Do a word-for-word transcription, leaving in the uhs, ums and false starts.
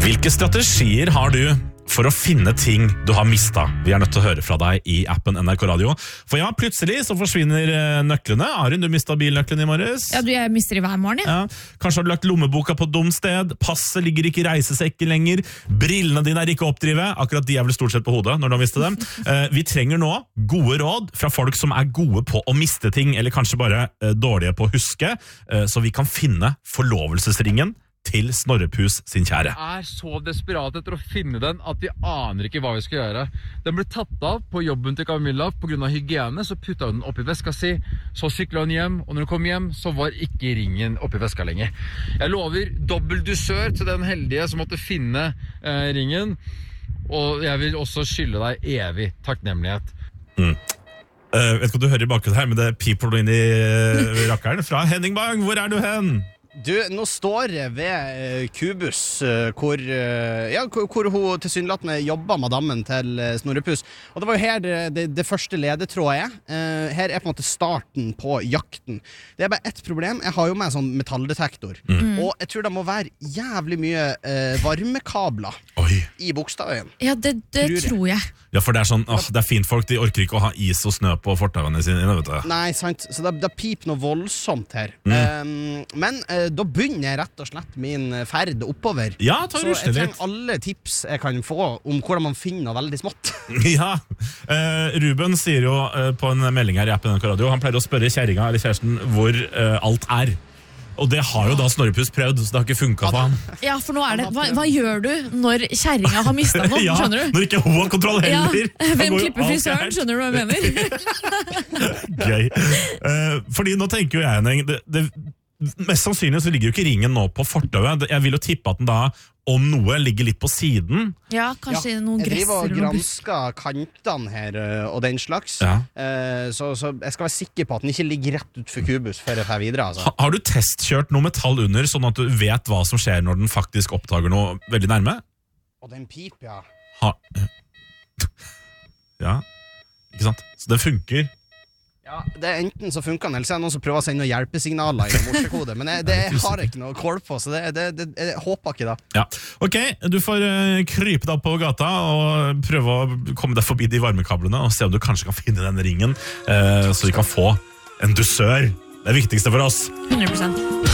Hvilke strategier har du for å finne ting du har mistet? Vi er nødt til å høre fra deg i appen N R K Radio. For ja, plutselig så forsvinner nøklene. Arin, du mistet bilnøklene i morges. Ja, du, jeg mister i hver morgen, ja. ja. Kanskje har du lagt lommeboka på et dumt sted. Passet ligger ikke i reisesekken lenger. Brillene dine er ikke oppdrivet. Akkurat de er vel stort sett på hodet når du har mistet dem. Vi trenger nå gode råd fra folk som er gode på å miste ting, eller kanskje bare dårlige på å huske, så vi kan finne forlovelsesringen til Snorrepus sin kjære. Jeg er så desperat etter å finne den at vi aner ikke hva vi skal gjøre. Den ble tatt av på jobben til Camilla på grunn av hygiene, så puttet hun den opp i veska si, så syklet hun hjem, og når hun kom hjem, så var ikke ringen opp i veska lenger. Jeg lover dobbelt dusør til den heldige som måtte finne eh, ringen, og jeg vil også skylde deg evig takknemlighet. Mm. Uh, vet ikke om du hører i bakgrunnen her, men det piper inn i rakkeren fra Henning Bang. Hvor er du hen? Du, nå står jeg ved uh, Kubus, uh, hvor, uh, ja, hvor, hvor hun tilsynelatende jobber madammen til uh, Snorrepus. Og det var jo her det, det, det første ledetrådet er. Uh, her er på en måte starten på jakten. Det er bare ett problem. Jeg har jo med sånn metalldetektor. Mm. Og jeg tror det må være jævlig mye uh, varmekabler Oi. I Bogstadveien. Ja, det, det tror, jeg. tror jeg. Ja, for det er sånn, åh, det er fint folk, de orker ikke å ha is og snø på fortauene sine, vet du. Nei, sant. Så det, det piper noe voldsomt her. Mm. Um, men uh, da begynner jeg rett og slett min ferd oppover. Ja, ta så jeg trenger litt. alle tips jeg kan få om hvordan man finner noe veldig smått. Ja, uh, Ruben sier jo uh, på en melding her i appen N R K Radio, han pleier å spørre kjæringa eller kjæresten hvor uh, alt er. Og det har jo da Snorrepus prøvd, så det har ikke funket for han. Ja, for nå er det, hva, hva gjør du når kjæringa har mistet noe, ja, skjønner du? Når ikke hun har kontroll heller. Ja, hvem klipper frisøren, skjønner du hva jeg mener? Gøy. Uh, fordi nå tenker jo jeg, Henning, det, det, mest sannsynlig så ligger jo ikke ringen nå på fortauet. Jeg vil jo tippe at den da, om noe, ligger litt på siden. Ja, kanskje ja, noen gresser. Jeg driver og gransker kantene her og den slags. Ja. Uh, så, så jeg skal være sikker på at den ikke ligger rett ut for Kubus før jeg får videre. Altså. Ha, har du testkjørt noe metall under, sånn at du vet hva som skjer når den faktisk oppdager noe veldig nærme? Og den pip, ja. Ha, ja, ikke sant? Så det funker. Ja, det er enten så funker den, eller så er det noen som prøver å sende noen hjelpesignaler i morsekode, men jeg, det har jeg ikke noe kål på, så det, det, det, jeg håper ikke da. Ja, ok, du får uh, krype deg opp på gata og prøve å komme deg forbi de varmekablene og se om du kanskje kan finne den ringen, uh, så vi kan få en dusør. Det er det viktigste for oss. hundre prosent.